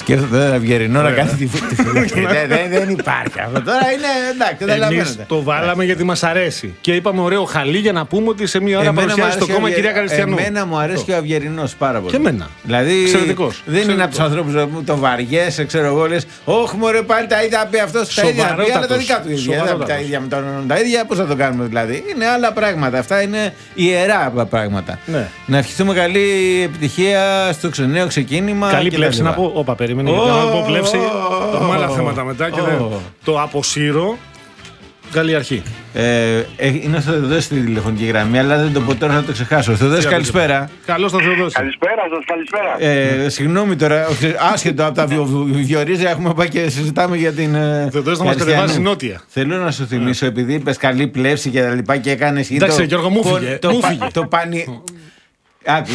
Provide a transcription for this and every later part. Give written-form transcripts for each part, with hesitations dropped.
Σκέφτομαι τώρα Αυγερινό να κάνει τη φιλοξενία. Δεν υπάρχει αυτό. Τώρα είναι εντάξει. Εμείς το βάλαμε γιατί μας αρέσει. Και είπαμε ωραίο χαλί για να πούμε ότι σε μία ώρα παρουσιάζει το κόμμα η κυρία Καριστιανού. Εμένα μου αρέσει και ο Αυγερινός πάρα πολύ. Και εμένα. Δηλαδή εξαιρετικός. Δεν είναι από τους ανθρώπους που το βαριέσαι, ξέρω εγώ, λες όχι μωρέ πάλι τα ίδια πει αυτός, τα ίδια πει, αλλά τα δικά του ίδια. Τα ίδια με τον τα ίδια, πώς θα το κάνουμε δηλαδή. Είναι άλλα πράγματα. Αυτά είναι ιερά πράγματα. Να ευχηθούμε καλή επιτυχία στο νέο ξεκίνημα. Καλή πλεύση να πω. Όπα, περίμενε. Γιατί να πω πλεύση. Έχουμε άλλα θέματα μετά και το αποσύρω. Καλή αρχή. Είναι ο Θεοδόσης στη τηλεφωνική γραμμή, αλλά δεν το πω τώρα, θα το ξεχάσω. Θεοδόση, καλησπέρα. Καλώς τον Θεοδόση. Καλησπέρα σας, καλησπέρα. Συγγνώμη τώρα, άσχετο από τα βιορίζια, έχουμε πάει και συζητάμε για την. Θεοδόση θα μας κατεβάσει νότια. Θέλω να σου θυμίσω, επειδή είπες καλή πλεύση και τα λοιπά και έκανες. Εντάξει, Γιώργο, μου φύγε. Το πανί. Άκου,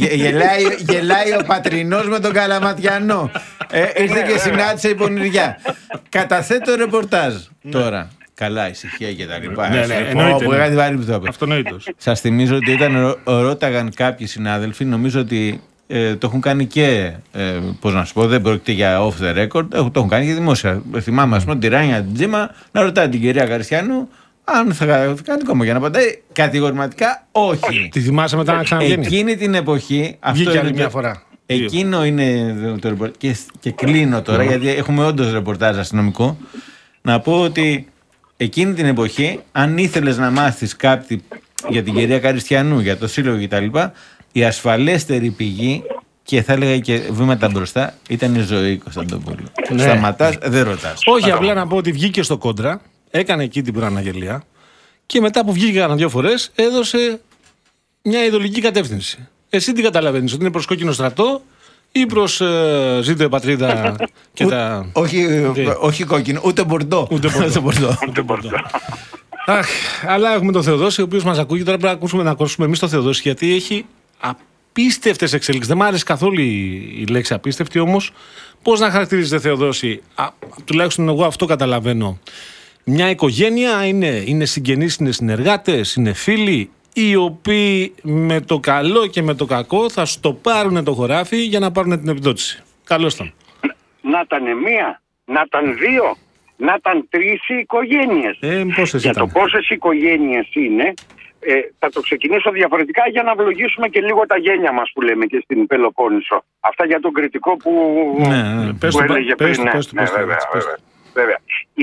γελάει ο Πατρινός με τον Καλαματιανό. Ήρθε και συνάντησε η Πονηριά. Καταθέτω ρεπορτάζ τώρα. Καλά, ησυχία και τα λοιπά. Εννοείται. Αυτονόητος. Σας θυμίζω ότι όταν ρώταγαν κάποιοι συνάδελφοι, νομίζω ότι το έχουν κάνει και, πώς να σου πω, δεν πρόκειται για off the record, το έχουν κάνει και δημόσια. Θυμάμαι, ας πούμε, τη Ράνια την Τζίμα να ρωτάει την κυρία Καριστιανού αν θα κάνει κόμμα για να απαντάει. Κατηγορηματικά όχι. Τη θυμάσαι μετά να ξαναβγαίνει. Εκείνη την εποχή. Βγήκε άλλη μια φορά. Εκείνο είναι το ρεπορτάζ. Και κλείνω τώρα, γιατί έχουμε όντως ρεπορτάζ αστυνομικό. Να πω ότι εκείνη την εποχή, αν ήθελες να μάθεις κάτι για την κυρία Καριστιανού, για το σύλλογο κτλ., η ασφαλέστερη πηγή και θα έλεγα και βήματα μπροστά ήταν η ζωή, Κωνσταντοπούλου. Σταματάς, δεν ρωτάς. Όχι, απλά να πω ότι βγήκε στο κόντρα, έκανε εκεί την προαναγγελία και μετά που βγήκε κανένα 2 φορές έδωσε μια ιδεολογική κατεύθυνση. Εσύ τι καταλαβαίνεις, ότι είναι προς κόκκινο στρατό ή προς ζήτω πατρίδα και τα. Όχι κόκκινο, ούτε μπορντό. Ούτε μπορντό. Αχ, αλλά έχουμε τον Θεοδόση, ο οποίος μας ακούει. Τώρα πρέπει να ακούσουμε εμείς τον Θεοδόση, γιατί έχει απίστευτες εξελίξεις. Δεν μου άρεσε καθόλου η λέξη απίστευτη, όμως πώς να χαρακτηρίζεται, Θεοδόση, τουλάχιστον εγώ αυτό καταλαβαίνω. Μια οικογένεια είναι συγγενείς, είναι συνεργάτες, είναι φίλοι, οι οποίοι με το καλό και με το κακό θα στο πάρουν το χωράφι για να πάρουν την επιδότηση. Καλώς ήταν. Να ήταν μία, να ήταν 2, να ήταν 3 οι οικογένειες. Για το πόσες οικογένειες είναι, θα το ξεκινήσω διαφορετικά για να ευλογήσουμε και λίγο τα γένια μας που λέμε και στην Πελοπόννησο. Αυτά για τον κριτικό που έλεγε πριν. Βέβαια.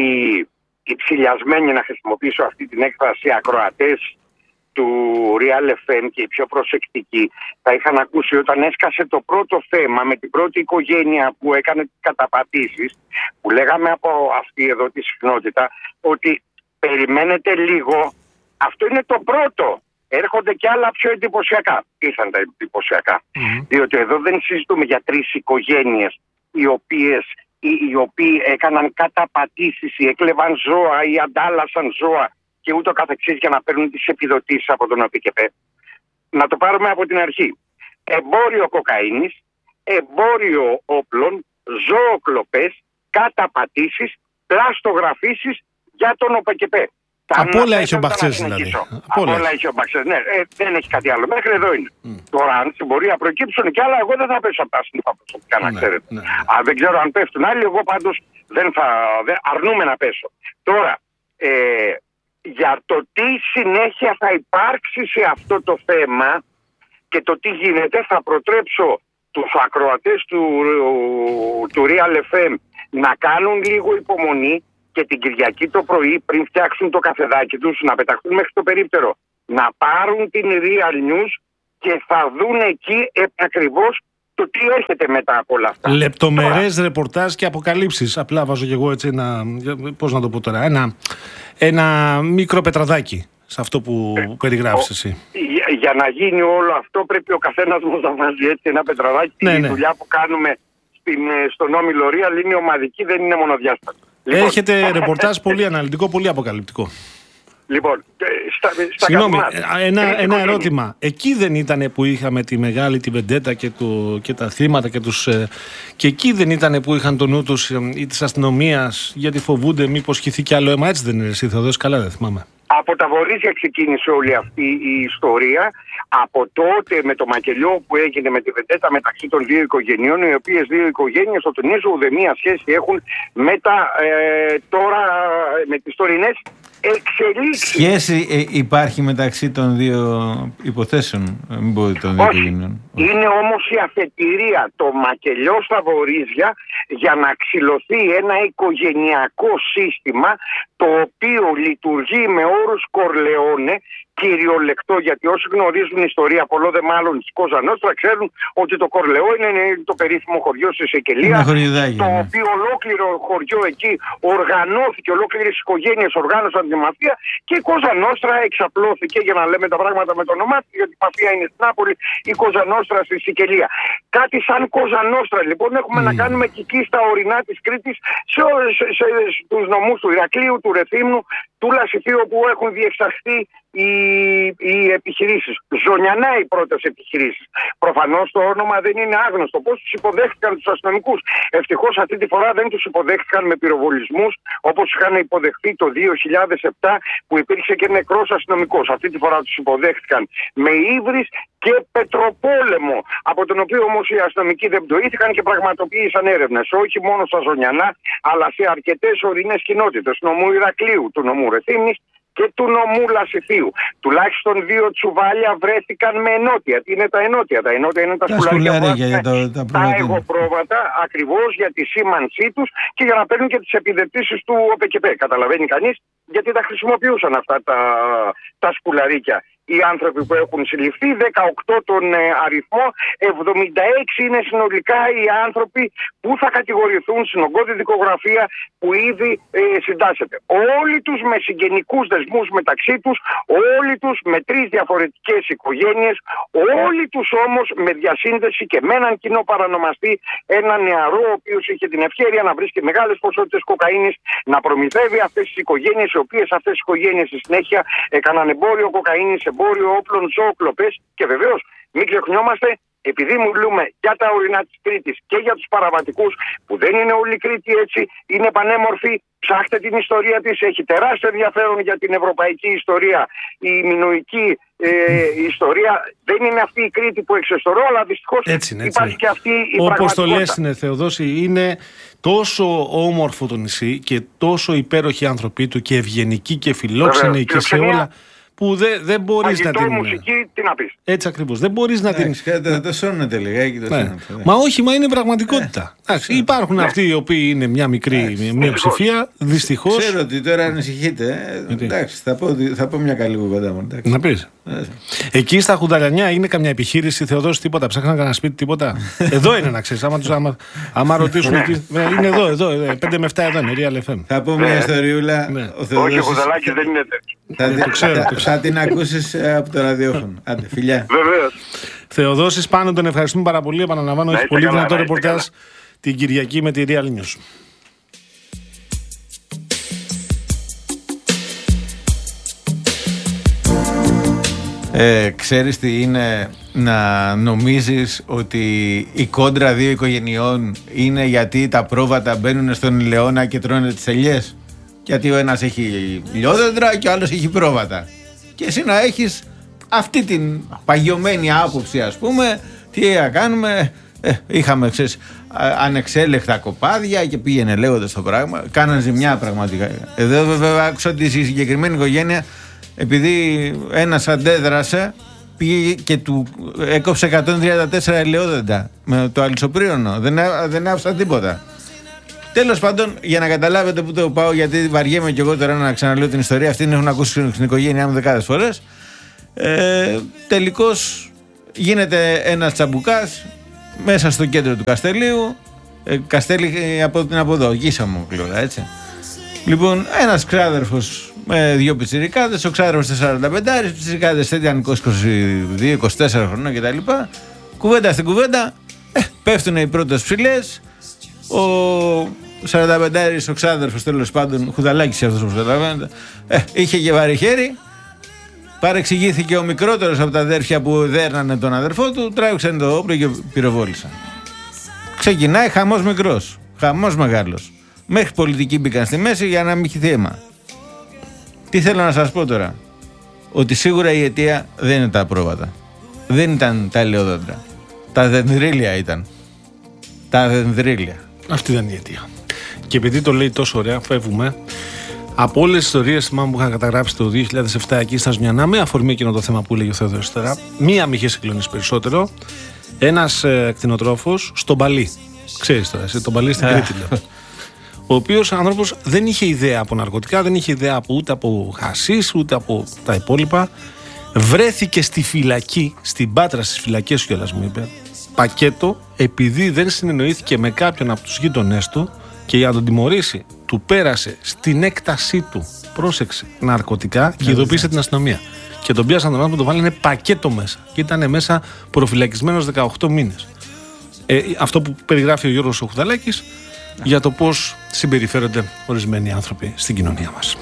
Οι ψηλιασμένοι, να χρησιμοποιήσω αυτή την έκφραση, ακροατές του Real FM και οι πιο προσεκτικοί θα είχαν ακούσει όταν έσκασε το πρώτο θέμα με την πρώτη οικογένεια που έκανε τις καταπατήσεις, που λέγαμε από αυτή εδώ τη συχνότητα ότι περιμένετε λίγο, αυτό είναι το πρώτο, έρχονται και άλλα πιο εντυπωσιακά. Ήρθαν τα εντυπωσιακά, διότι εδώ δεν συζητούμε για 3 οικογένειες οι οποίοι έκαναν καταπατήσεις ή έκλεβαν ζώα ή αντάλλασαν ζώα και ούτω καθεξής για να παίρνουν τις επιδοτήσεις από τον ΟΠΚΠ. Να το πάρουμε από την αρχή. Εμπόριο κοκαίνης, εμπόριο όπλων, ζώοκλοπές, καταπατήσεις, πλαστογραφήσεις για τον ΟΠΚΠ. Από όλα έχει ο Μπαξές δηλαδή. Από όλα έχει ο Μπαξές, ναι. Δεν έχει κάτι άλλο. Μέχρι εδώ είναι. Τώρα αν στην πορεία προκύψουν κι άλλα, εγώ δεν θα πέσω από τα σύννεφα προσωπικά, να ξέρετε. Δεν ξέρω αν πέφτουν άλλοι, εγώ πάντως αρνούμε να πέσω. Τώρα, για το τι συνέχεια θα υπάρξει σε αυτό το θέμα και το τι γίνεται, θα προτρέψω τους ακροατές του Real FM να κάνουν λίγο υπομονή και την Κυριακή το πρωί, πριν φτιάξουν το καφεδάκι τους, να πεταχτούν μέχρι το περίπτερο, να πάρουν την Real News και θα δουν εκεί ακριβώς το τι έρχεται μετά από όλα αυτά. Λεπτομερές ρεπορτάζ και αποκαλύψεις. Απλά βάζω και εγώ έτσι πώς να το πω τώρα, ένα μικρό πετραδάκι σε αυτό που περιγράφεις εσύ. Για να γίνει όλο αυτό πρέπει ο καθένας μας να βάζει έτσι ένα πετραδάκι. Η δουλειά που κάνουμε στον Όμιλο Real είναι ομαδική, δεν είναι μονοδιάστατη. Έχετε ρεπορτάζ πολύ αναλυτικό, πολύ αποκαλυπτικό. Λοιπόν, συγγνώμη, ένα ερώτημα. Εκεί δεν ήταν που είχαμε τη μεγάλη τη βεντέτα και τα θύματα και εκεί δεν ήταν που είχαν το νου τους ή της αστυνομίας γιατί φοβούνται μήπως χυθεί κι άλλο αίμα? Έτσι δεν είναι εσύ, Θεοδόση? Καλά δεν θυμάμαι. Από τα Βορίζια ξεκίνησε όλη αυτή η ιστορία. Από τότε με το μακελιό που έγινε με τη βεντέτα μεταξύ των δύο οικογενειών, οι οποίες δύο οικογένειες, το τονίζω, ουδέμια σχέση έχουν με με τις τωρινές εξελίξεις. Σχέση υπάρχει μεταξύ των δύο υποθέσεων, μην πω των δύο οικογενειών. Είναι όμως η αφετηρία, το μακελιό στα Βορίζια, για να ξυλωθεί ένα οικογενειακό σύστημα το οποίο λειτουργεί με όρους Κορλεόνε, κυριολεκτό, γιατί όσοι γνωρίζουν ιστορία, πολλό δε μάλλον της Κόζα Νόστρα, ξέρουν ότι το Κορλεόνε είναι το περίφημο χωριό στη Σικελία, το οποίο ολόκληρο χωριό εκεί οργανώθηκε, ολόκληρες οικογένειες οργάνωσαν τη μαφία και η Κόζα Νόστρα εξαπλώθηκε, για να λέμε τα πράγματα με το όνομά της, γιατί η μαφία είναι στην Νάπολη, η Κόζα Νόστρα στη Σικελία. Κάτι σαν Κόζα Νόστρα λοιπόν έχουμε να κάνουμε και εκεί στα ορεινά της Κρήτης, στους νομούς του Ηρακλείου, του Ρεθύμνου, του Λασιθίου, όπου έχουν διεξαχθεί οι επιχειρήσεις. Ζωνιανά οι πρώτες επιχειρήσεις. Προφανώς το όνομα δεν είναι άγνωστο. Πώς τους υποδέχτηκαν τους αστυνομικούς? Ευτυχώς αυτή τη φορά δεν τους υποδέχτηκαν με πυροβολισμούς, όπως είχαν υποδεχθεί το 2007 που υπήρξε και νεκρός αστυνομικός. Αυτή τη φορά τους υποδέχτηκαν με ύβρις και πετροπόλεμο, από τον οποίο όμως οι αστυνομικοί δεν πτωήθηκαν και πραγματοποίησαν έρευνες, όχι μόνο στα Ζωνιανά, αλλά σε αρκετές ορεινές κοινότητες, του νομού Ηρακλείου, του νομού Ρεθύμνης και του νομού Λασιθίου. Τουλάχιστον 2 τσουβάλια βρέθηκαν με ενότια. Τι είναι τα ενότια? Τα ενότια είναι τα σκουλαρίκια, τα εγωπρόβατα, ακριβώς για τη σήμανσή τους και για να παίρνουν και τις επιδετήσεις του ΟΠΕΚΕΠΕ. Καταλαβαίνει κανείς γιατί τα χρησιμοποιούσαν αυτά τα σκουλαρίκια οι άνθρωποι που έχουν συλληφθεί, 18 τον αριθμό, 76 είναι συνολικά οι άνθρωποι που θα κατηγορηθούν στην ογκώδη δικογραφία που ήδη συντάσσεται. Όλοι τους με συγγενικούς δεσμούς μεταξύ τους, όλοι τους με 3 διαφορετικές οικογένειες, όλοι τους όμως με διασύνδεση και με έναν κοινό παρανομαστή, ένα νεαρό ο οποίος είχε την ευκαιρία να βρίσκει μεγάλες ποσότητες κοκαίνης, να προμηθεύει αυτές τις οικογένειες, οι οποίες αυτές τις οικογένειες στη συνέχεια έκαναν εμπόριο κοκαίνης, εμπόριο όπλων, ζώοκλοπές και βεβαίως μην ξεχνιόμαστε, επειδή μιλούμε για τα ορεινά της Κρήτης και για τους παραβατικούς, που δεν είναι όλη η Κρήτη έτσι, είναι πανέμορφη, ψάχτε την ιστορία της, έχει τεράστιο ενδιαφέρον για την ευρωπαϊκή ιστορία, η μινωική ιστορία, δεν είναι αυτή η Κρήτη που εξαιστορώ, αλλά δυστυχώς υπάρχει και αυτή η πραγματικότητα. Όπως το λες, Θεοδόση, είναι τόσο όμορφο το νησί και τόσο υπέροχοι άνθρωποι του και ευγενικοί και φιλόξενοι και σε όλα, που δεν μπορείς να την... μουσική, τι να πεις. Έτσι ακριβώς. Δεν μπορείς να την... Το σώνεται λιγάκι. Μα όχι, μα είναι πραγματικότητα. Υπάρχουν αυτοί οι οποίοι είναι μια μικρή μειοψηφία, δυστυχώς. Ξέρω ότι τώρα ανησυχείτε. Εντάξει, θα πω μια καλή κουβέντα μου. Να πεις. Εκεί στα Χουνταλιανιά είναι καμιά επιχείρηση, Θεοδόση, τίποτα? Ψάχναν κανένα σπίτι, τίποτα? Εδώ είναι, να ξέρεις. Άμα ρωτήσουν. Είναι εδώ. 5 με 7 εδώ είναι, Real FM. Θα πω μια ιστοριούλα. Όχι, ο Χουδαλάκης δεν είναι τέτοιο. Θα την ακούσεις από το ραδιόφωνο. Άντε, φιλιά. Βεβαίως. Θεοδόσης, πάνω τον ευχαριστούμε πάρα πολύ. Επαναλαμβάνω, έχει πολύ δυνατό ρεπορτάζ την Κυριακή με τη Real News. Ξέρεις τι είναι να νομίζεις ότι η κόντρα δύο οικογενειών είναι γιατί τα πρόβατα μπαίνουν στον Ηλαιώνα και τρώνε τις ελιές? Γιατί ο ένας έχει λιόδεντρα και ο άλλος έχει πρόβατα. Και εσύ να έχεις αυτή την παγιωμένη άποψη, ας πούμε, τι θα κάνουμε. Είχαμε, ξέρεις, ανεξέλεκτα κοπάδια και πήγαινε λέγοντας το πράγμα. Κάναν ζημιά πραγματικά. Εδώ βέβαια άκουσα ότι η συγκεκριμένη οικογένεια, επειδή ένας αντέδρασε, πήγε και του έκοψε 134 ελαιόδεντα με το αλυσοπρίωνο. Δεν άφησαν τίποτα. Τέλος πάντων, για να καταλάβετε που το πάω, γιατί βαριέμαι και εγώ τώρα να ξαναλέω την ιστορία αυτή, την έχουν ακούσει στην οικογένειά μου δεκάδες φορές. Τελικώς γίνεται ένας τσαμπουκάς μέσα στο κέντρο του Καστελίου. Καστέλι από εδώ, γύσα μου κλώρα, έτσι. Λοιπόν, ένας ξάδερφος με 2 πιτσιρικάδες, ο ξάδερφος 45, οι πιτσιρικάδες ήταν 22-24 χρόνια κτλ. Κουβέντα στην κουβέντα, πέφτουν οι πρώτες ψηλές. Ο 45, ο ξάδερφος, τέλος πάντων, Χουδαλάκης αυτός που καταλαβαίνετε, είχε και βαρύ χέρι. Παρεξηγήθηκε ο μικρότερος από τα αδέρφια που δέρνανε τον αδερφό του, τράβηξαν το όπλο και πυροβόλησαν. Ξεκινάει χαμός μικρός, χαμός μεγάλος. Μέχρι πολιτικοί μπήκαν στη μέση για να μην έχει θέμα. Τι θέλω να σας πω τώρα? Ότι σίγουρα η αιτία δεν είναι τα πρόβατα. Δεν ήταν τα ελαιόδεντρα. Τα δενδρίλια ήταν. Τα δενδρίλια. Αυτή ήταν η αιτία. Και επειδή το λέει τόσο ωραία, φεύγουμε. Από όλες τις ιστορίες που είχαν καταγράψει το 2007 εκεί στα Ζουνιανά, με αφορμή εκείνο το θέμα που λέγει ο Θεόδωρος τώρα, μία με είχε συγκλονίσει περισσότερο. Ένας κτηνοτρόφος στον Παλί. Ξέρεις τώρα, τον Παλί στην Κρήτη. Ο οποίος άνθρωπος δεν είχε ιδέα από ναρκωτικά, δεν είχε ιδέα ούτε από χασίς, ούτε από τα υπόλοιπα. Βρέθηκε στη φυλακή, στην Πάτρα, στις φυλακές κιόλας μου είπε, πακέτο, επειδή δεν συνεννοήθηκε με κάποιον από τους γείτονές του και για να τον τιμωρήσει, του πέρασε στην έκτασή του, πρόσεξε, ναρκωτικά και ειδοποίησε την αστυνομία. Και τον πιάσαν τον άνθρωπο, τον βάλανε πακέτο μέσα. Και ήταν μέσα προφυλακισμένος 18 μήνες. Αυτό που περιγράφει ο Γιώργος Χουδαλάκης για το πώς συμπεριφέρονται ορισμένοι άνθρωποι στην κοινωνία μας.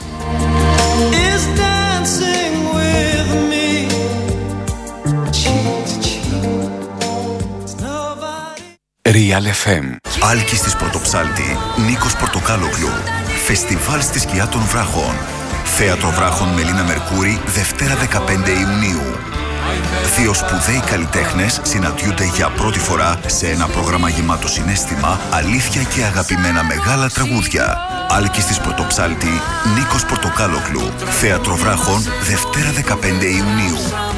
Real FM. Άλκης της Πρωτοψάλτη, Νίκος Πορτοκάλογλου. Φεστιβάλ στη σκιά των βράχων. Θέατρο Βράχων Μελίνα Μερκούρη, Δευτέρα 15 Ιουνίου. Δύο σπουδαίοι καλλιτέχνες συναντιούνται για πρώτη φορά σε ένα πρόγραμμα γεμάτο συναίσθημα, αλήθεια και αγαπημένα μεγάλα τραγούδια. Άλκης της Πρωτοψάλτη, Νίκος Πορτοκάλογλου. Θέατρο Βράχων, Δευτέρα 15 Ιουνίου.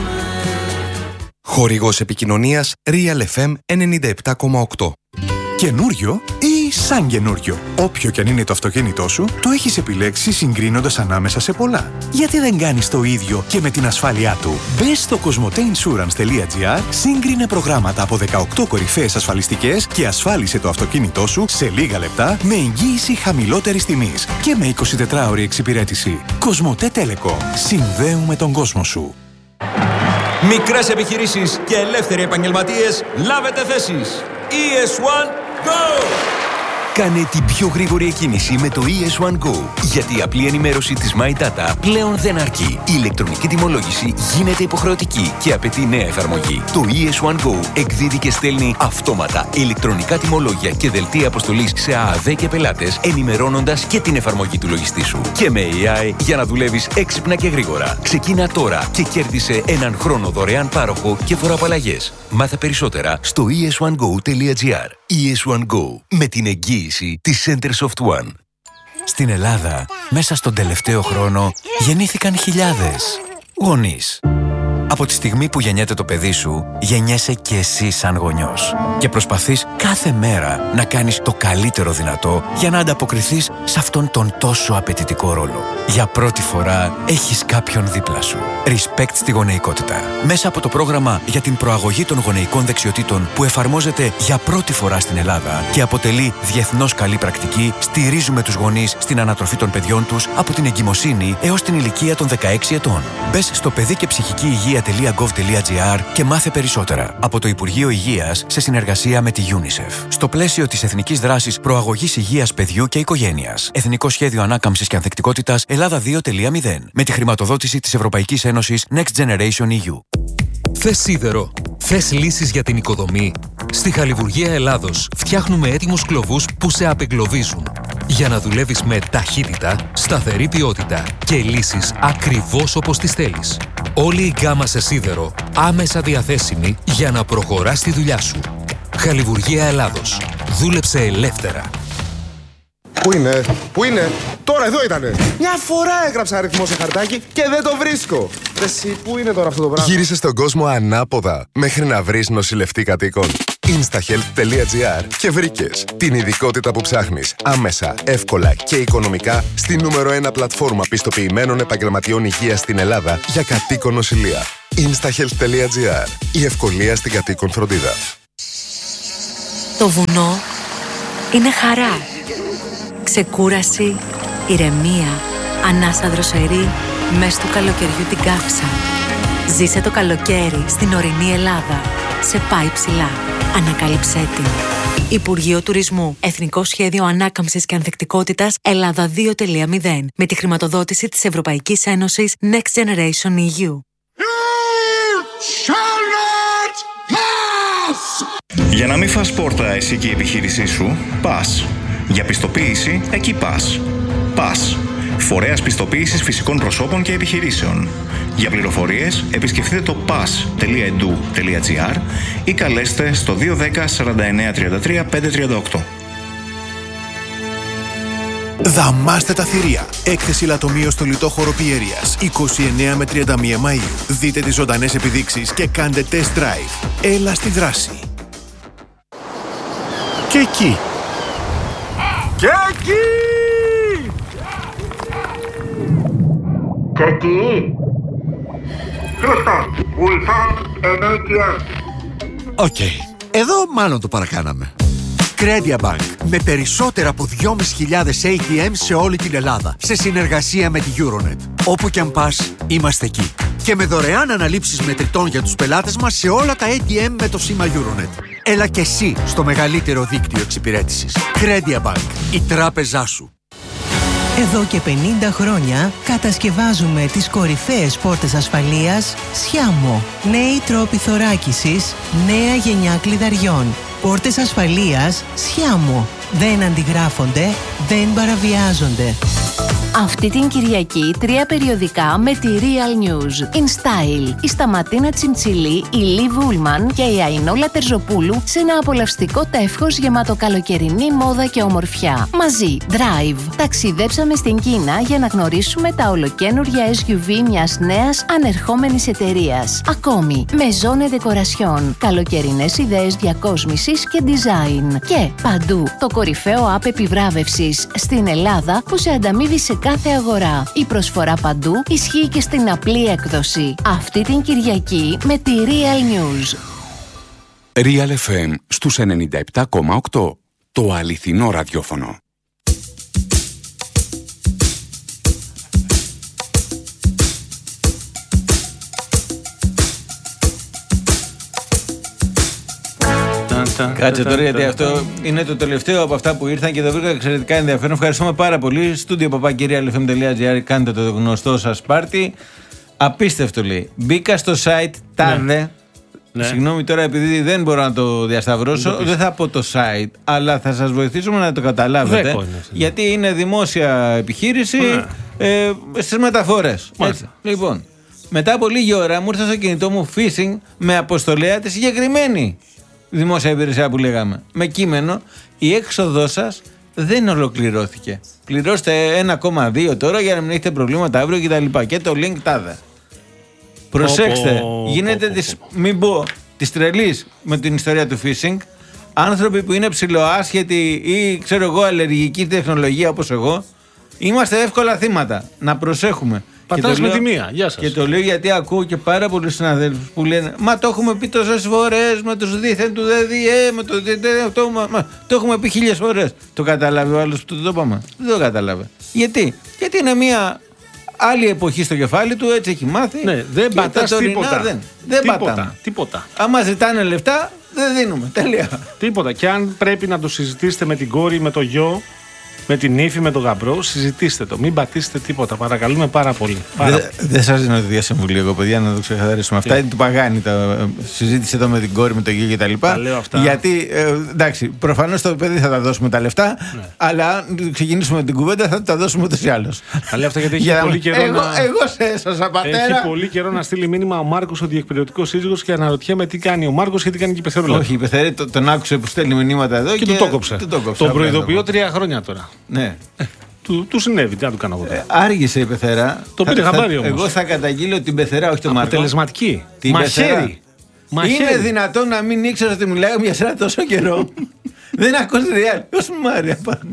Χορηγός επικοινωνίας Real FM 97,8. Καινούριο ή σαν καινούριο? Όποιο κι αν είναι το αυτοκίνητό σου, το έχεις επιλέξει συγκρίνοντας ανάμεσα σε πολλά. Γιατί δεν κάνεις το ίδιο και με την ασφάλειά του? Μπες στο cosmoteinsurance.gr, σύγκρινε προγράμματα από 18 κορυφαίες ασφαλιστικές και ασφάλισε το αυτοκίνητό σου σε λίγα λεπτά με εγγύηση χαμηλότερης τιμής και με 24ωρη εξυπηρέτηση. Cosmote Telecom. Συνδέουμε τον κόσμο σου. Μικρές επιχειρήσεις και ελεύθεροι επαγγελματίες, λάβετε θέσεις. ES1 Go! Κάνε την πιο γρήγορη εκκίνηση με το ES1 Go. Γιατί η απλή ενημέρωση της My Data πλέον δεν αρκεί. Η ηλεκτρονική τιμολόγηση γίνεται υποχρεωτική και απαιτεί νέα εφαρμογή. Το ES1 Go εκδίδει και στέλνει αυτόματα ηλεκτρονικά τιμολόγια και δελτία αποστολής σε ΑΑΔ και πελάτες, ενημερώνοντας και την εφαρμογή του λογιστή σου. Και με AI για να δουλεύεις έξυπνα και γρήγορα. Ξεκίνα τώρα και κέρδισε έναν χρόνο δωρεάν πάροχο και φοροαπαλλαγές. Μάθε περισσότερα στο es1go.gr. ES1 Go, με την εγγύηση της Centersoft One. Στην Ελλάδα, μέσα στον τελευταίο χρόνο, γεννήθηκαν χιλιάδες γονείς. Από τη στιγμή που γεννιέται το παιδί σου, γεννιέσαι και εσύ σαν γονιός. Και προσπαθείς κάθε μέρα να κάνεις το καλύτερο δυνατό για να ανταποκριθείς σε αυτόν τον τόσο απαιτητικό ρόλο. Για πρώτη φορά έχεις κάποιον δίπλα σου. Respect στη γονεϊκότητα. Μέσα από το πρόγραμμα για την προαγωγή των γονεϊκών δεξιοτήτων που εφαρμόζεται για πρώτη φορά στην Ελλάδα και αποτελεί διεθνώς καλή πρακτική, στηρίζουμε τους γονείς στην ανατροφή των παιδιών τους από την εγκυμοσύνη έως την ηλικία των 16 ετών. Μπες στο παιδί και ψυχική υγεία.gov.gr και μάθε περισσότερα από το Υπουργείο Υγείας σε συνεργασία με τη UNICEF. Στο πλαίσιο της Εθνικής Δράσης Προαγωγής Υγείας Παιδιού και Οικογένειας. Εθνικό Σχέδιο Ανάκαμψης και Ανθεκτικότητας Ελλάδα 2.0. Με τη χρηματοδότηση της Ευρωπαϊκής Ένωσης Next Generation EU. Θες σίδερο? Θες λύσεις για την οικοδομή? Στη Χαλιβουργία Ελλάδος φτιάχνουμε έτοιμους κλωβούς που σε απεγκλωβίζουν. Για να δουλεύεις με ταχύτητα, σταθερή ποιότητα και λύσεις ακριβώς όπως τις θέλεις. Όλη η γκάμα σε σίδερο άμεσα διαθέσιμη για να προχωράς τη δουλειά σου. Χαλιβουργία Ελλάδος. Δούλεψε ελεύθερα. Πού είναι, τώρα εδώ ήτανε. Μια φορά έγραψα αριθμό σε χαρτάκι και δεν το βρίσκω. Εσύ, πού είναι τώρα αυτό το πράγμα? Γύρισε στον κόσμο ανάποδα μέχρι να βρεις νοσηλευτή κατοίκων. Instahealth.gr και βρήκες την ειδικότητα που ψάχνεις άμεσα, εύκολα και οικονομικά στη νούμερο 1 πλατφόρμα πιστοποιημένων επαγγελματιών υγείας στην Ελλάδα για κατοίκον νοσηλεία. Instahealth.gr. Η ευκολία στην κατοίκον φροντίδα. Το βουνό είναι χαρά. Ξεκούραση, ηρεμία, ανάσα δροσερή, μες του καλοκαιριού την κάψα. Ζήσε το καλοκαίρι στην ορεινή Ελλάδα. Σε πάει ψηλά. Ανακάλυψέ την. Υπουργείο Τουρισμού. Εθνικό Σχέδιο Ανάκαμψης και Ανθεκτικότητας Ελλάδα 2.0. Με τη χρηματοδότηση της Ευρωπαϊκής Ένωσης Next Generation EU. Για να μην φας πόρτα εσύ και η επιχείρησή σου, πας. Για πιστοποίηση, εκεί πας. Πας. Φορέας πιστοποίησης φυσικών προσώπων και επιχειρήσεων. Για πληροφορίες επισκεφτείτε το pas.edu.gr ή καλέστε στο 210 49 33 538. Δαμάστε τα θηρία. Έκθεση λατομείο στο λιτόχωρο Πιερίας. 29 με 31 Μαΐου. Δείτε τις ζωντανές επιδείξεις και κάντε test drive. Έλα στη δράση. Και εκεί. Και εκεί. Και εκεί. Χρήστο, Ulsan NATS. Οκ. Εδώ μάλλον το παρακάναμε. Credia Bank. Με περισσότερα από 2.500 ATM σε όλη την Ελλάδα. Σε συνεργασία με τη Euronet. Όπου κι αν πας, είμαστε εκεί. Και με δωρεάν αναλήψεις μετρητών για τους πελάτες μας σε όλα τα ATM με το σήμα Euronet. Έλα και εσύ στο μεγαλύτερο δίκτυο εξυπηρέτησης. Credia Bank. Η τράπεζά σου. Εδώ και 50 χρόνια κατασκευάζουμε τις κορυφαίες πόρτες ασφαλείας Sciamo. Νέοι τρόποι θωράκισης, νέα γενιά κλειδαριών. Πόρτες ασφαλείας Sciamo. Δεν αντιγράφονται, δεν παραβιάζονται. Αυτή την Κυριακή 3 περιοδικά με τη Real News. In Style, η Σταματίνα Τσιμτσιλή, η Λι Βούλμαν και η Αϊνόλα Τερζοπούλου σε ένα απολαυστικό τεύχος γεμάτο καλοκαιρινή μόδα και ομορφιά. Μαζί, Drive. Ταξιδέψαμε στην Κίνα για να γνωρίσουμε τα ολοκαίνουργια SUV μιας νέας ανερχόμενης εταιρείας. Ακόμη, Maison Decoration, καλοκαιρινές ιδέες διακόσμησης και design. Και παντού, το κορυφαίο app επιβράβευσης στην Ελλάδα που σε ανταμείβει σε κάθε αγορά. Η προσφορά παντού ισχύει και στην απλή έκδοση. Αυτή την Κυριακή με τη Real News. Real FM στους 97,8. Το αληθινό ραδιόφωνο. Κάτσε τώρα, γιατί αυτό είναι το τελευταίο από αυτά που ήρθαν και το βρήκα εξαιρετικά ενδιαφέρον. Ευχαριστούμε πάρα πολύ. Studio papakirialfm.gr. Κάντε το γνωστό σας πάρτι. Απίστευτο, λέει. Μπήκα στο site τάδε. Ναι. Συγγνώμη τώρα, επειδή δεν μπορώ να το διασταυρώσω, δεν θα πω το site, αλλά θα σας βοηθήσουμε να το καταλάβετε. Γιατί είναι δημόσια επιχείρηση στις μεταφορές. Λοιπόν, μετά από λίγη ώρα μου ήρθε στο κινητό μου phishing με αποστολέα τη συγκεκριμένη δημόσια υπηρεσία που λέγαμε. Με κείμενο, η έξοδός σας δεν ολοκληρώθηκε. Πληρώστε 1,2 τώρα για να μην έχετε προβλήματα αύριο κτλ. Και το link τάδε. Προσέξτε, γίνεται μην πω, της τρελής με την ιστορία του phishing. Άνθρωποι που είναι ψιλοάσχετοι ή ξέρω εγώ αλλεργική τεχνολογία όπως εγώ, είμαστε εύκολα θύματα. Να προσέχουμε. Πατάς με τη μία. Γεια σας. Και το λέω γιατί ακούω και πάρα πολλούς συναδέλφους που λένε «Μα το έχουμε πει τόσες φορές με τους δίθεν του ΔΔΕ, με το το έχουμε πει 1000 φορές». Το καταλάβει ο άλλος που το είπαμε? Δεν το κατάλαβε. Γιατί? Γιατί είναι μια άλλη εποχή στο κεφάλι του, έτσι έχει μάθει. Ναι, δεν πατάς τίποτα. Δεν πατάμε. Τίποτα. Άμα ζητάνε λεφτά, δεν δίνουμε. Τέλεια. Τίποτα. Και αν πρέπει να το συζητήσετε με την κόρη, με το γιο, με την ύφη, με τον γαμπρό, συζητήστε το. Μην πατήσετε τίποτα. Παρακαλούμε πάρα πολύ. Δεν σας δίνω τη διασυμβουλή εγώ, παιδιά, να το ξεκαθαρίσουμε. Αυτά είναι του Παγάνη. Συζήτησε εδώ με την κόρη, με το γιο κτλ. Γιατί, εντάξει, προφανώς το παιδί θα τα δώσουμε τα λεφτά, αλλά αν ξεκινήσουμε την κουβέντα θα τα δώσουμε ούτως ή άλλως. Τα λέω αυτά γιατί έχει πολύ καιρό. Εγώ σε έσωσα, πατέρα. Έχει πολύ καιρό να στείλει μήνυμα ο Μάρκος, ο διεκπαιρεωτικός σύζυγος, και αναρωτιέμαι τι κάνει ο Μάρκος και τι κάνει και η Πεθερούλα. Όχι, η Πεθερή τον άκουσε που στέλνει μηνύματα εδώ και του το κόψε. Τον προειδοποιώ 3 χρόνια τώρα. Ναι. Του συνέβη, τι να του κάνω εγώ. Άργησε η Πεθερά. Το πήρε χαμπάρι όμως. Εγώ θα καταγγείλω την Πεθερά, όχι τον Μάρκο. Αποτελεσματική. Μαχαίρι. Είναι δυνατόν να μην ήξερα ότι μιλάω για σένα τόσο καιρό? Δεν ακούς Real. Ως Μάρια πάντα.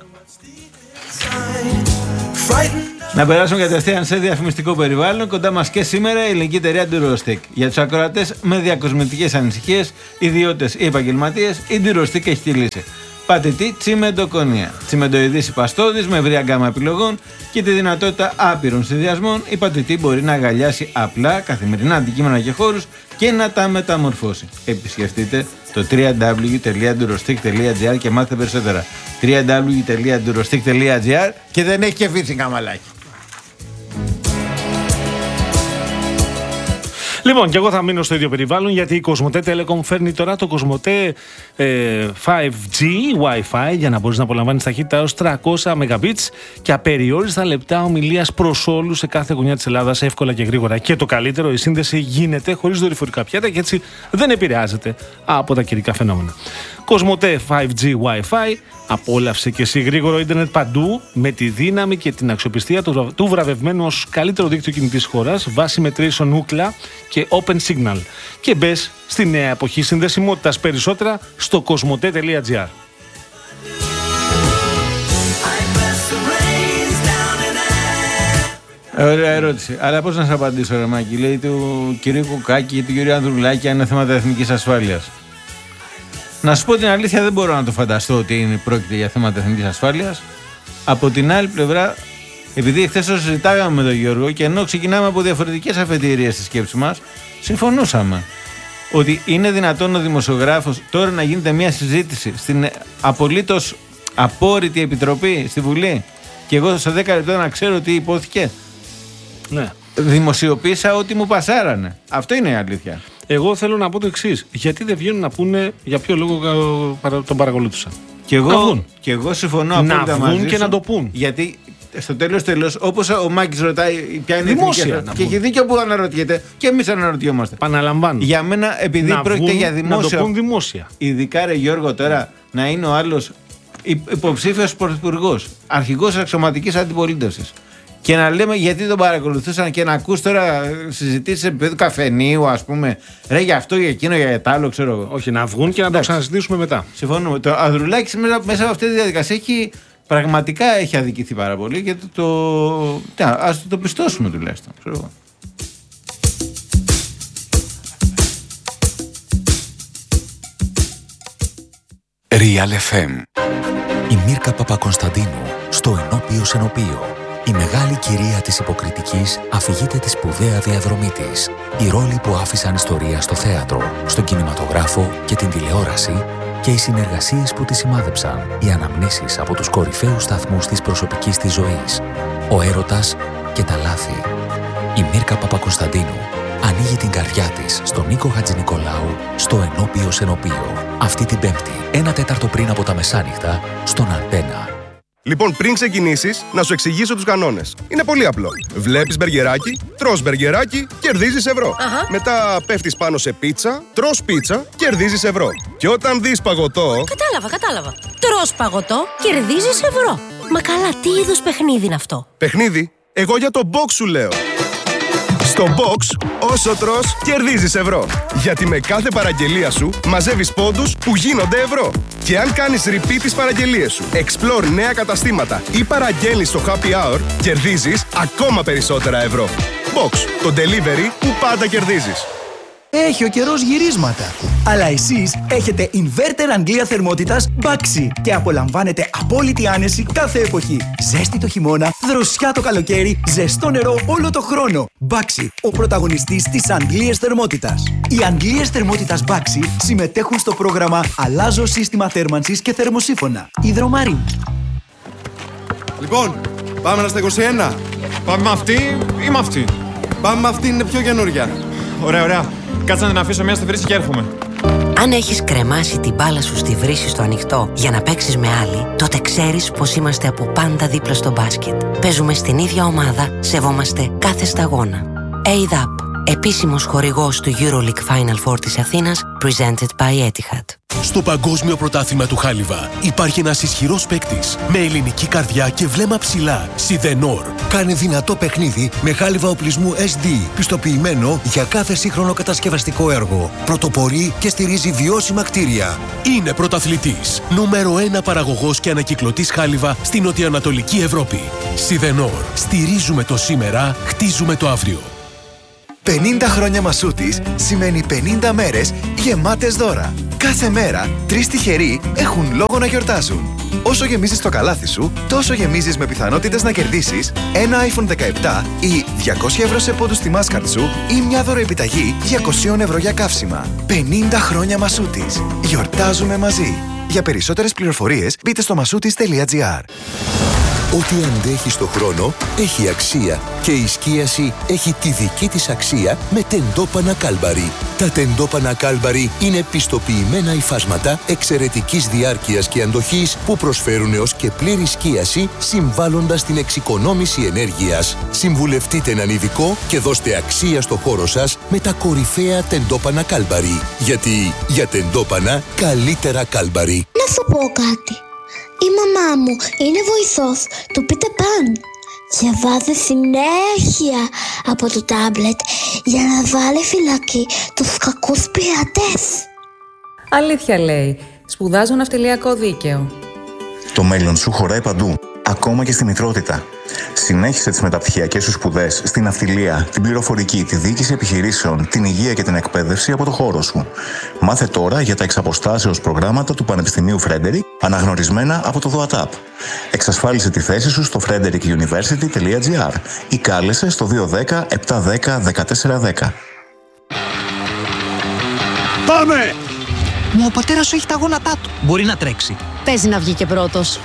Να περάσουμε κατευθείαν σε διαφημιστικό περιβάλλον. Κοντά μας και σήμερα η ελληνική εταιρεία Durostic. Για τους ακροατές με διακοσμητικές ανησυχίες, ιδιώτες ή επαγγελματίες, η Durostic έχει τη λύση. Πατητή τσιμεντοκονία. Τσιμεντοειδής υπαστόδης με ευρία γκάμα επιλογών και τη δυνατότητα άπειρων συνδυασμών. Η πατητή μπορεί να αγκαλιάσει απλά καθημερινά αντικείμενα και χώρους και να τα μεταμορφώσει. Επισκεφτείτε το www.durostic.gr και μάθετε περισσότερα. www.durostic.gr και δεν έχει και φύση καμαλάκι. Λοιπόν, και εγώ θα μείνω στο ίδιο περιβάλλον, γιατί η Κοσμοτέ Telecom φέρνει τώρα το Κοσμοτέ 5G Wi-Fi για να μπορείς να απολαμβάνεις ταχύτητα έως 300 Mbps και απεριόριστα λεπτά ομιλίας προς όλους σε κάθε γωνιά της Ελλάδας, εύκολα και γρήγορα. Και το καλύτερο, η σύνδεση γίνεται χωρίς δορυφορικά πιάτα και έτσι δεν επηρεάζεται από τα καιρικά φαινόμενα. Κοσμοτέ 5G Wi-Fi, απόλαυσε και εσύ γρήγορο ίντερνετ παντού με τη δύναμη και την αξιοπιστία του βραβευμένου ως καλύτερο δίκτυο κινητής χώρας βάσει μετρήσεων Ookla και Open Signal. Και μπες στη νέα εποχή συνδεσιμότητας, περισσότερα στο κοσμοτέ.gr. Ωραία ερώτηση. Αλλά πώς να σας απαντήσω, ρε Μάκη? Λέει του κυρίου Κουκάκη και του κυρίου Ανδρουλάκη αν είναι θέματα εθνικής ασφάλειας. Να σου πω την αλήθεια, δεν μπορώ να το φανταστώ ότι πρόκειται για θέματα εθνικής ασφάλειας. Από την άλλη πλευρά, επειδή χθες το συζητάγαμε με τον Γιώργο και ενώ ξεκινάμε από διαφορετικές αφετηρίες στη σκέψη μας, συμφωνούσαμε ότι είναι δυνατόν ο δημοσιογράφος τώρα να γίνεται μια συζήτηση στην απολύτως απόρριτη επιτροπή στη Βουλή και εγώ σε 10 λεπτά να ξέρω τι υπόθηκε? Ναι. Δημοσιοποίησα ότι μου πασάρανε. Αυτό είναι η αλήθεια. Εγώ θέλω να πω το εξής. Γιατί δεν βγαίνουν να πούνε για ποιο λόγο τον παρακολούθησαν? Και εγώ συμφωνώ απόλυτα μαζί σου. Να βγουν και να το πούν. Γιατί στο τέλος, όπως ο Μάκης ρωτάει ποια είναι η εθνική, και έχει δίκιο που αναρωτιέται και εμείς αναρωτιόμαστε. Παναλαμβάνω. Για μένα, επειδή πρόκειται για δημόσιο. Να το πούν δημόσια. Ειδικά, ρε Γιώργο, τώρα να είναι ο άλλος υποψήφιος πρωθυπουργός, αρχηγός αξιωματικής αντιπολίτευσης. Και να λέμε γιατί τον παρακολουθούσαν και να ακούς τώρα συζητήσεις σε επίπεδο καφενείου, ας πούμε. Ρε για αυτό, για εκείνο, για τ' άλλο, ξέρω εγώ. Όχι, να βγουν και να το ξανασυζητήσουμε μετά. Συμφωνούμε. Το Ανδρουλάκης μέσα από αυτή τη διαδικασία πραγματικά έχει αδικηθεί πάρα πολύ και ας το πιστώσουμε τουλάχιστον. Ξέρω εγώ. Real FM. Η Μίρκα Παπακωνσταντίνου στο Ενώπιο Σενοπείο. Η μεγάλη κυρία της υποκριτικής αφηγείται τη σπουδαία διαδρομή της. Οι ρόλοι που άφησαν ιστορία στο θέατρο, στον κινηματογράφο και την τηλεόραση και οι συνεργασίες που τη σημάδεψαν. Οι αναμνήσεις από τους κορυφαίους σταθμούς της προσωπικής της ζωής. Ο έρωτας και τα λάθη. Η Μίρκα Παπακωνσταντίνου ανοίγει την καρδιά της στον Νίκο Χατζηνικολάου στο Ενώπιο Σενοπείο. Αυτή την Πέμπτη, 1/4 πριν από τα μεσάνυχτα, στον Αντένα. Λοιπόν, πριν ξεκινήσεις, να σου εξηγήσω τους κανόνες. Είναι πολύ απλό. Βλέπεις μπεργκεράκι, τρως μπεργκεράκι, κερδίζεις ευρώ. Μετά πέφτεις πάνω σε πίτσα, τρως πίτσα, κερδίζεις ευρώ. Και όταν δεις παγωτό... Κατάλαβα. Τρως παγωτό, κερδίζεις ευρώ. Μα καλά, τι είδους παιχνίδι είναι αυτό? Παιχνίδι? Εγώ για το box σου λέω. Στο box, όσο τρως, κερδίζεις ευρώ. Γιατί με κάθε παραγγελία σου μαζεύεις πόντους που γίνονται ευρώ. Και αν κάνεις repeat τις παραγγελίες σου, explore νέα καταστήματα ή παραγγέλνεις στο happy hour, κερδίζεις ακόμα περισσότερα ευρώ. Box, το delivery που πάντα κερδίζεις. Έχει ο καιρός γυρίσματα. Αλλά εσείς έχετε inverter Αγγλία θερμότητας Baxi και απολαμβάνετε απόλυτη άνεση κάθε εποχή. Ζέστη το χειμώνα, δροσιά το καλοκαίρι, ζεστό νερό όλο το χρόνο. Baxi, ο πρωταγωνιστής της Αγγλίας θερμότητας. Οι Αγγλίες θερμότητας Baxi συμμετέχουν στο πρόγραμμα Αλλάζω σύστημα θέρμανσης και θερμοσύφωνα. Υδρομαρίνη. Λοιπόν, πάμε στα 21. Πάμε με αυτή ή με αυτή? Πάμε με αυτή, είναι πιο καινούρια. Ωραία. Κάτσε να την αφήσω μια στη βρύση και έρχομαι. Αν έχεις κρεμάσει την μπάλα σου στη βρύση στο ανοιχτό για να παίξεις με άλλη, τότε ξέρεις πως είμαστε από πάντα δίπλα στο μπάσκετ. Παίζουμε στην ίδια ομάδα, σεβόμαστε κάθε σταγόνα. ADAP, επίσημος χορηγός του EuroLeague Final Four της Αθήνας, presented by Etihad. Στο Παγκόσμιο Πρωτάθλημα του Χάλιβα υπάρχει ένας ισχυρός παίκτης με ελληνική καρδιά και βλέμμα ψηλά. Σιδενόρ. Κάνει δυνατό παιχνίδι με χάλιβα οπλισμού SD, πιστοποιημένο για κάθε σύγχρονο κατασκευαστικό έργο. Πρωτοπορεί και στηρίζει βιώσιμα κτίρια. Είναι πρωταθλητής. Νούμερο 1 παραγωγός και ανακυκλωτής χάλιβα στην νοτιοανατολική Ευρώπη. Σιδενόρ. Στηρίζουμε το σήμερα, χτίζουμε το αύριο. 50 χρόνια Μασούτης σημαίνει 50 μέρες γεμάτες δώρα. Κάθε μέρα, 3 τυχεροί έχουν λόγο να γιορτάζουν. Όσο γεμίζεις το καλάθι σου, τόσο γεμίζεις με πιθανότητες να κερδίσεις ένα iPhone 17 ή 200 ευρώ σε πόντους στη Mastercard σου ή μια δωροεπιταγή 200 ευρώ για καύσιμα. 50 χρόνια Μασούτης. Γιορτάζουμε μαζί. Για περισσότερες πληροφορίες μπείτε στο masoutis.gr. Ό,τι αντέχει στο χρόνο έχει αξία και η σκίαση έχει τη δική της αξία με τεντόπανα Κάλμπαρι. Τα τεντόπανα Κάλμπαρι είναι πιστοποιημένα υφάσματα εξαιρετικής διάρκειας και αντοχής που προσφέρουν έως και πλήρη σκίαση, συμβάλλοντας στην εξοικονόμηση ενέργειας. Συμβουλευτείτε έναν ειδικό και δώστε αξία στο χώρο σας με τα κορυφαία τεντόπανα Κάλμπαρι. Γιατί για τεντόπανα καλύτερα Κάλμπαρι. Να σου πω κάτι. Η μαμά μου είναι βοηθός του Peter Pan και βάζει συνέχεια από το τάμπλετ για να βάλει φυλακή τους κακούς πειρατές. Αλήθεια λέει. Σπουδάζω ναυτιλιακό δίκαιο. Το μέλλον σου χωράει παντού, ακόμα και στη μητρότητα. Συνέχισε τις μεταπτυχιακές σου σπουδές στην ναυτιλία, την πληροφορική, τη διοίκηση επιχειρήσεων, την υγεία και την εκπαίδευση από το χώρο σου. Μάθε τώρα για τα εξαποστάσεως προγράμματα του Πανεπιστημίου Frederick, αναγνωρισμένα από το ΔΟΑΤΑΠ. Εξασφάλισε τη θέση σου στο frederickuniversity.gr ή κάλεσε στο 210 710 1410. Πάμε! Μα ο πατέρας σου έχει τα γόνατά του. Μπορεί να τρέξει. Παίζει να βγει και πρώτος.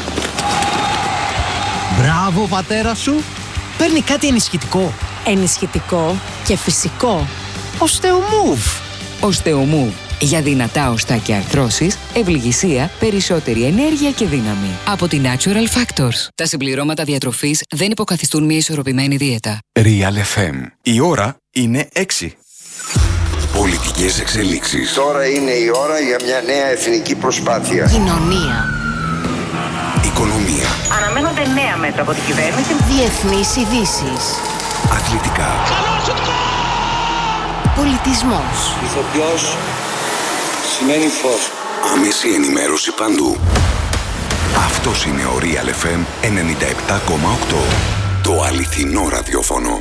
Μπράβο, πατέρα σου. Παίρνει κάτι ενισχυτικό. Ενισχυτικό και φυσικό. Osteomove. Osteomove. Για δυνατά οστά και αρθρώσεις, ευληγησία, περισσότερη ενέργεια και δύναμη. Από τη Natural Factors. Τα συμπληρώματα διατροφής δεν υποκαθιστούν μια ισορροπημένη δίαιτα. Real FM. Η ώρα είναι 6. Πολιτικές εξελίξεις. Τώρα είναι η ώρα για μια νέα εθνική προσπάθεια. Κοινωνία. Οικονομία. Αναμένονται νέα μέτρα από την κυβέρνηση. Διεθνείς ειδήσεις. Αθλητικά. Πολιτισμός. Ηθοποιός σημαίνει φως. Άμεση ενημέρωση παντού. Αυτός είναι ο Real FM 97,8. Το αληθινό ραδιόφωνο.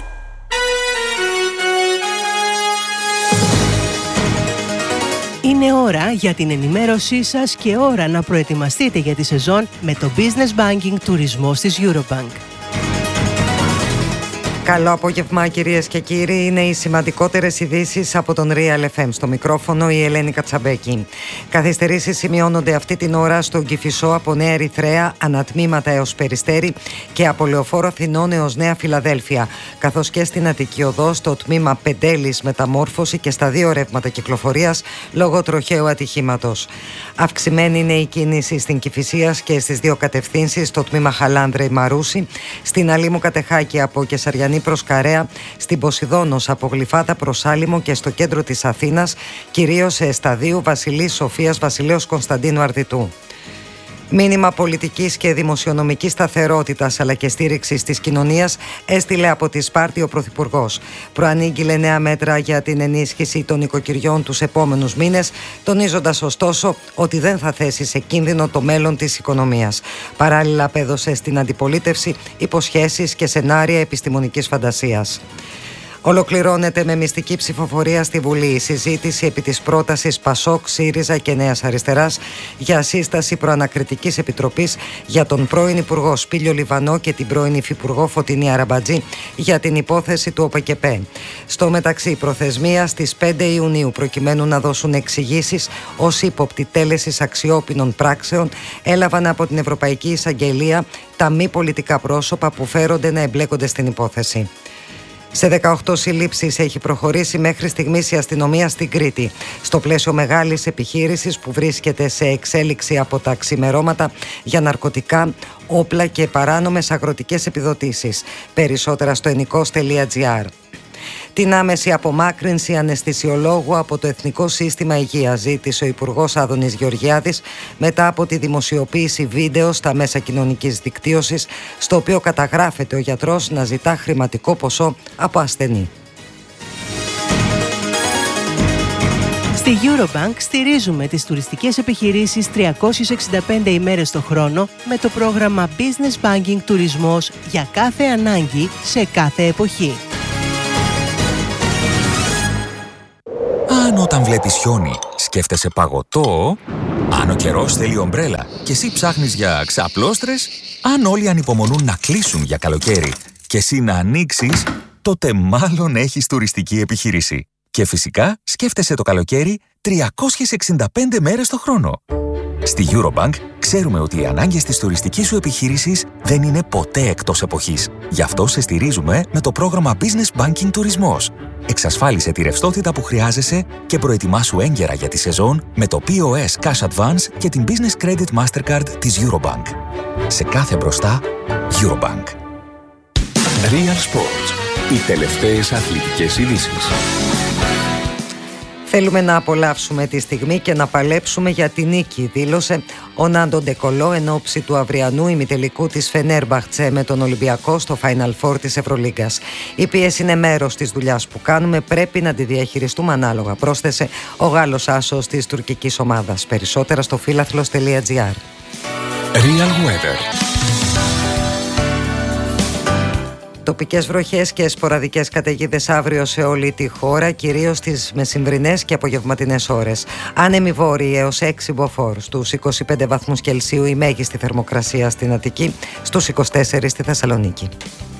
Είναι ώρα για την ενημέρωσή σας και ώρα να προετοιμαστείτε για τη σεζόν με το Business Banking τουρισμός της Eurobank. Καλό απόγευμα κυρίες και κύριοι, είναι οι σημαντικότερες ειδήσεις από τον Real FM. Στο μικρόφωνο η Ελένη Κατσαμπέκη. Καθυστερήσεις σημειώνονται αυτή την ώρα στον Κηφισό από Νέα Ερυθρέα, ανατμήματα έως Περιστέρι και από Λεωφόρο Αθηνών έως Νέα Φιλαδέλφια, καθώς και στην Αττική Οδό στο τμήμα Πεντέλης μεταμόρφωση και στα δύο ρεύματα κυκλοφορίας λόγω τροχαίου ατυχήματος. Αυξημένη είναι η κίνηση στην Κηφισίας και στις δύο κατευθύνσεις στο τμήμα Χαλάνδρε Μαρούση, στην Αλήμου Κατεχάκη από Κεσαριανή προς Καρέα, στην Ποσειδώνος από Γλυφάδα προς Άλυμο και στο κέντρο της Αθήνας, κυρίως σε σταδίου Βασιλής Σοφίας Βασιλέως Κωνσταντίνου Αρδιτού. Μήνυμα πολιτικής και δημοσιονομικής σταθερότητας αλλά και στήριξης της κοινωνίας έστειλε από τη Σπάρτη ο Πρωθυπουργός. Προανήγγειλε νέα μέτρα για την ενίσχυση των οικοκυριών τους επόμενους μήνες, τονίζοντας ωστόσο ότι δεν θα θέσει σε κίνδυνο το μέλλον της οικονομίας. Παράλληλα απέδωσε στην αντιπολίτευση υποσχέσεις και σενάρια επιστημονικής φαντασίας. Ολοκληρώνεται με μυστική ψηφοφορία στη Βουλή η συζήτηση επί της πρότασης Πασόκ, ΣΥΡΙΖΑ και Νέας Αριστεράς για σύσταση προανακριτικής επιτροπής για τον πρώην Υπουργό Σπύλιο Λιβανό και την πρώην Υφυπουργό Φωτεινή Αραμπατζή για την υπόθεση του ΟΠΕΚΕΠΕ. Στο μεταξύ, προθεσμία στις 5 Ιουνίου προκειμένου να δώσουν εξηγήσεις ως ύποπτοι τέλεσης αξιόπινων πράξεων έλαβαν από την Ευρωπαϊκή Εισαγγελία τα μη πολιτικά πρόσωπα που φέρονται να εμπλέκονται στην υπόθεση. Σε 18 συλλήψεις έχει προχωρήσει μέχρι στιγμής η αστυνομία στην Κρήτη, στο πλαίσιο μεγάλης επιχείρησης που βρίσκεται σε εξέλιξη από τα ξημερώματα για ναρκωτικά, όπλα και παράνομες αγροτικές επιδοτήσεις. Περισσότερα στο ενικός.gr. Την άμεση απομάκρυνση αναισθησιολόγου από το Εθνικό Σύστημα Υγείας ζήτησε ο Υπουργός Άδωνης Γεωργιάδης μετά από τη δημοσιοποίηση βίντεο στα μέσα κοινωνικής δικτύωσης, στο οποίο καταγράφεται ο γιατρός να ζητά χρηματικό ποσό από ασθενή. Στη Eurobank στηρίζουμε τις τουριστικές επιχειρήσεις 365 ημέρες το χρόνο με το πρόγραμμα Business Banking Τουρισμός για κάθε ανάγκη σε κάθε εποχή. Αν όταν βλέπεις χιόνι σκέφτεσαι παγωτό, αν ο καιρός θέλει ομπρέλα και εσύ ψάχνεις για ξαπλώστρες, αν όλοι ανυπομονούν να κλείσουν για καλοκαίρι και εσύ να ανοίξεις, τότε μάλλον έχεις τουριστική επιχείρηση. Και φυσικά σκέφτεσαι το καλοκαίρι 365 μέρες το χρόνο. Στη Eurobank Ξέρουμε ότι οι ανάγκες της τουριστικής σου επιχείρησης δεν είναι ποτέ εκτός εποχής. Γι' αυτό σε στηρίζουμε με το πρόγραμμα Business Banking Τουρισμός. Εξασφάλισε τη ρευστότητα που χρειάζεσαι και προετοιμάσου έγκαιρα για τη σεζόν με το POS Cash Advance και την Business Credit Mastercard της Eurobank. Σε κάθε μπροστά, Eurobank. Real Sports. Οι τελευταίες αθλητικές ειδήσεις. Θέλουμε να απολαύσουμε τη στιγμή και να παλέψουμε για τη νίκη, δήλωσε ο Νάντο Ντεκολό εν ώψη του αυριανού ημιτελικού της Φενέρμπαχτσε με τον Ολυμπιακό στο Final Four της Ευρωλίγκας. Η πίεση είναι μέρος της δουλειάς που κάνουμε, πρέπει να τη διαχειριστούμε ανάλογα, πρόσθεσε ο Γάλλος άσος της τουρκικής ομάδας. Περισσότερα στο φίλαθλος.gr. Real Weather. Τοπικές βροχές και σποραδικές καταιγίδες αύριο σε όλη τη χώρα, κυρίως στις μεσημβρινές και απογευματινές ώρες. Άνεμοι βόρειοι έως 6 μποφόρ, στους 25 βαθμούς Κελσίου η μέγιστη θερμοκρασία στην Αττική, στους 24 στη Θεσσαλονίκη.